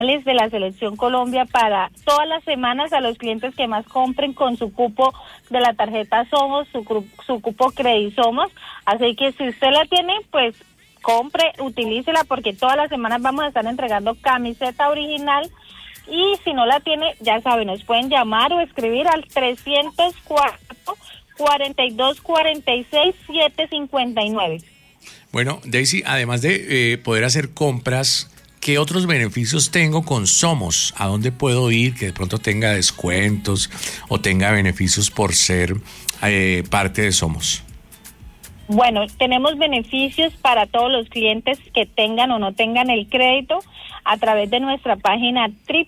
de la Selección Colombia para todas las semanas a los clientes que más compren con su cupo de la tarjeta Somos, su cupo Credit Somos. Así que si usted la tiene, pues compre, utilícela, porque todas las semanas vamos a estar entregando camiseta original. Y si no la tiene, ya saben, nos pueden llamar o escribir al 304-4246-759. Bueno, Daisy, además de poder hacer compras, ¿qué otros beneficios tengo con Somos? ¿A dónde puedo ir que de pronto tenga descuentos o tenga beneficios por ser parte de Somos? Bueno, tenemos beneficios para todos los clientes que tengan o no tengan el crédito a través de nuestra página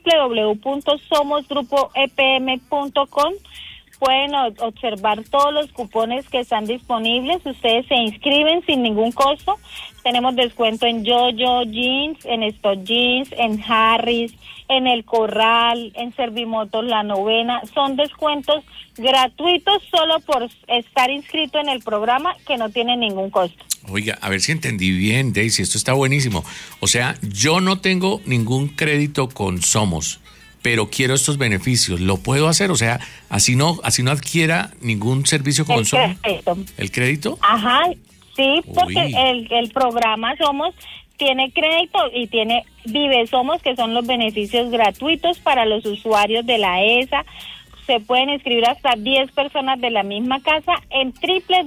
www.somosgrupoepm.com. Pueden observar todos los cupones que están disponibles. Ustedes se inscriben sin ningún costo. Tenemos descuento en Jojo Jeans, en Stock Jeans, en Harris, en El Corral, en Servimotos La Novena. Son descuentos gratuitos solo por estar inscrito en el programa, que no tienen ningún costo. Oiga, a ver si entendí bien, Daisy, esto está buenísimo. O sea, yo no tengo ningún crédito con Somos, pero quiero estos beneficios. ¿Lo puedo hacer? O sea, así no adquiera ningún servicio con Somos. ¿El crédito? Ajá, sí, porque el programa Somos tiene crédito y tiene Vive Somos, que son los beneficios gratuitos para los usuarios de la ESA. Se pueden inscribir hasta 10 personas de la misma casa en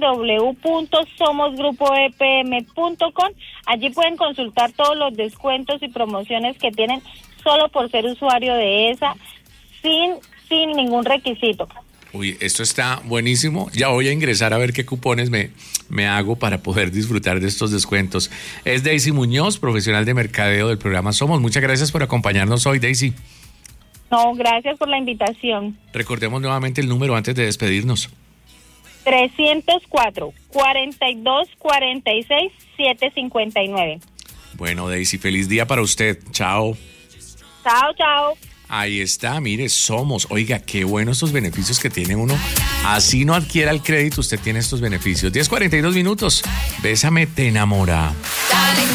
www.somosgrupoepm.com. Allí pueden consultar todos los descuentos y promociones que tienen solo por ser usuario de ESA, sin ningún requisito. Uy, esto está buenísimo. Ya voy a ingresar a ver qué cupones me hago para poder disfrutar de estos descuentos. Es Daisy Muñoz, profesional de mercadeo del programa Somos. Muchas gracias por acompañarnos hoy, Daisy. No, gracias por la invitación. Recordemos nuevamente el número antes de despedirnos. 304-4246-759. Bueno, Daisy, feliz día para usted. Chao. Chao, chao. Ahí está, mire, Somos. Oiga, qué buenos estos beneficios que tiene uno. Así no adquiera el crédito, usted tiene estos beneficios. 10:42. Bésame, te enamora.